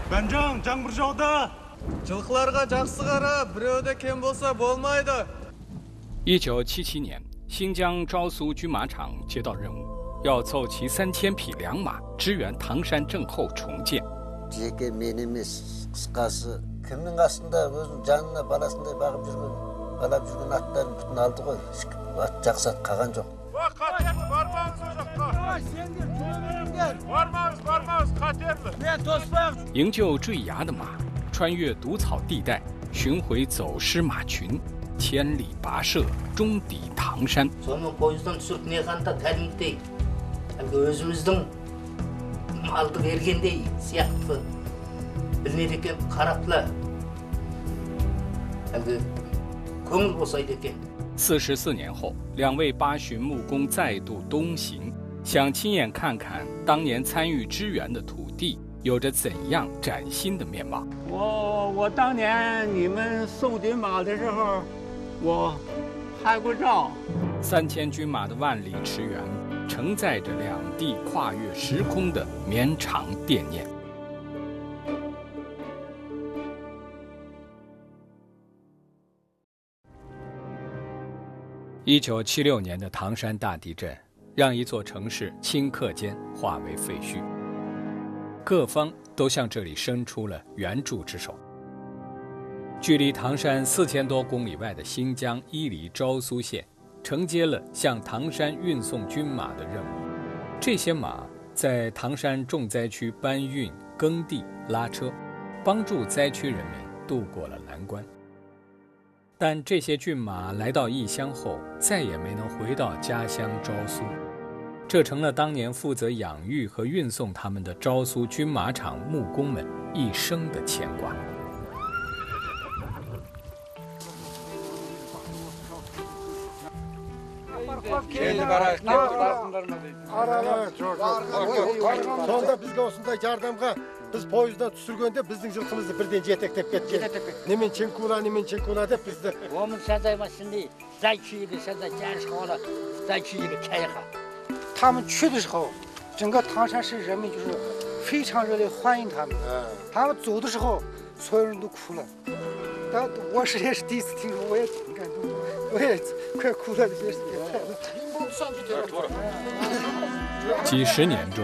반장 장부르저다. жылқыларға жақсы қара, біреуде кем болса болмайды。 1977年，新疆昭苏军马场接到任务，要凑齐3000匹良马，支援唐山震后重建。 жеке мен емес, қысқасы кімнің астында өзінің жанына баласындай бағып жүрген, балап жүрген аттарын бүтін алды ғой. Ат жақсат қалған жоқ. Қатерлі, бармаңыз о жаққа. Сендер жүре беріңдер. Бармаңыз, қатерлі. Мен тоспақ. 营救坠崖的马，穿越毒草地带，寻回走失马群，千里跋涉，终抵唐山。 соның пойыздан түсіріп не қанда кәдімгідей әлгі өзіміздің малды бергендей сияқты білінеді екен, қарапла әлгі көңіл босайды екен。 44年后，2位八旬木工再度东行，想亲眼看看当年参与支援的土地有着怎样崭新的面貌。 我当年你们送军马的时候，我拍过照。 3000军马的万里驰援，承载着两地跨越时空的绵长惦念。1976年的唐山大地震，让一座城市顷刻间化为废墟，各方都向这里伸出了援助之手。距离唐山4000多公里外的新疆伊犁昭苏县，承接了向唐山运送军马的任务。这些马在唐山重灾区搬运、耕地、拉车，帮助灾区人民渡过了难关。但这些骏马来到异乡后，再也没能回到家乡昭苏，这成了当年负责养育和运送他们的昭苏军马场木工们一生的牵挂。 сонда бізге осындай жардамға біз пойыздан түсіргенде біздің жылқымызды бірден жетектеп кеткен. Немен ченкула деп бізді. 我们现在嘛，兄弟灾区一个现在建设好了，灾区一个开哈。他们去的时候，整个唐山市人民就是非常热烈欢迎他们。他们走的时候，所有人都哭了。但我也是第一次听说，我也挺感动的，我也快哭了，这些事情。 几十年中，